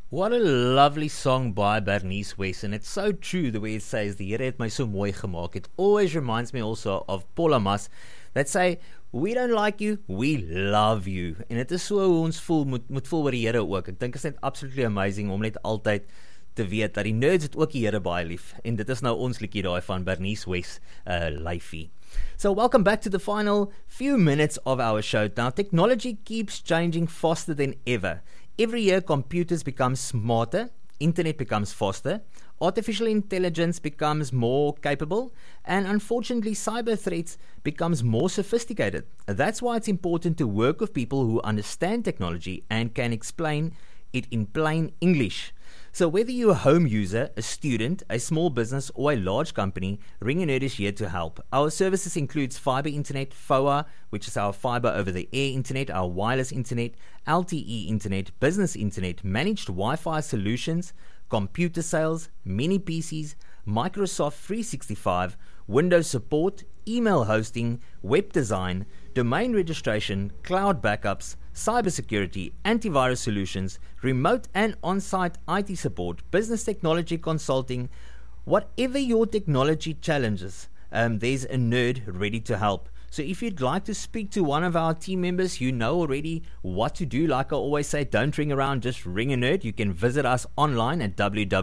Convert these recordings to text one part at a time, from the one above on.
What a lovely song by Bernice West, and it's so true the way it says, die Here het my so mooi gemaak. It always reminds me also of Paula Mas that say, we don't like you, we love you. En dit is so hoe ons voel, moet voel oor die Here ook. Ek dink is net absolutely amazing om net altyd te weet dat die nerds het ook die Here baie lief. En dit is nou ons liedjie daai van Bernice West, Lyfie. So welcome back to the final few minutes of our show. Now, technology keeps changing faster than ever. Every year, computers become smarter, internet becomes faster, artificial intelligence becomes more capable, and unfortunately, cyber threats becomes more sophisticated. That's why it's important to work with people who understand technology and can explain it in plain English. So whether you're a home user, a student, a small business, or a large company, Ring and Nerd is here to help. Our services includes fiber internet, FOA, which is our fiber over the air internet, our wireless internet, LTE internet, business internet, managed Wi-Fi solutions, computer sales, mini PCs, Microsoft 365, Windows support, email hosting, web design, domain registration, cloud backups, cybersecurity, antivirus solutions, remote and on-site IT support, business technology consulting. Whatever your technology challenges, there's a nerd ready to help. So if you'd like to speak to one of our team members, you know already what to do. Like I always say, don't ring around, just ring a nerd. You can visit us online at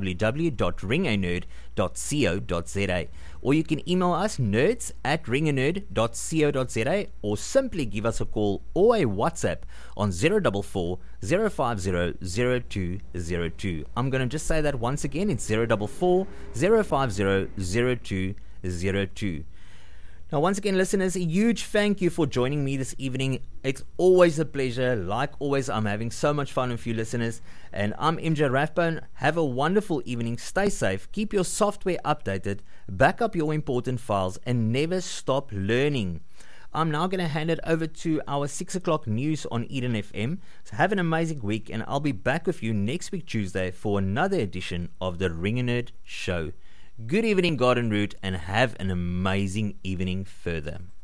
www.ringanerd.co.za, or you can email us nerds@ringanerd.co.za, or simply give us a call or a WhatsApp on 044 050 0202. I'm going to just say that once again. It's 044 050 0202. Now, once again, listeners, a huge thank you for joining me this evening. It's always a pleasure. Like always, I'm having so much fun with you listeners. And I'm MJ Rathbone. Have a wonderful evening. Stay safe. Keep your software updated. Back up your important files. And never stop learning. I'm now going to hand it over to our 6 o'clock news on Eden FM. So have an amazing week. And I'll be back with you next week, Tuesday, for another edition of the Ring and Nerd Show. Good evening, Garden Route, and have an amazing evening further.